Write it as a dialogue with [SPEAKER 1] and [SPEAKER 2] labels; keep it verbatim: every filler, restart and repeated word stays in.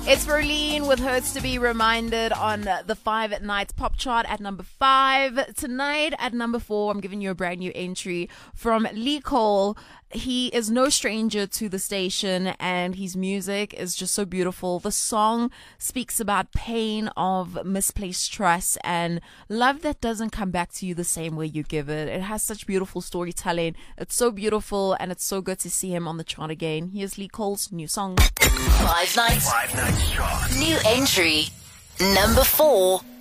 [SPEAKER 1] It's Verlene with Hurts to Be Reminded on the Five at Nights Pop Chart at number five. Tonight at number four, I'm giving you a brand new entry from Lee Cole. He is no stranger to the station, and his music is just so beautiful. The song speaks about pain of misplaced trust and love that doesn't come back to you the same way you give it. It has such beautiful storytelling. It's so beautiful, and it's so good to see him on the chart again. Here's Lee Cole's new song.
[SPEAKER 2] Five Nights. Five Nights chart. New entry, number four.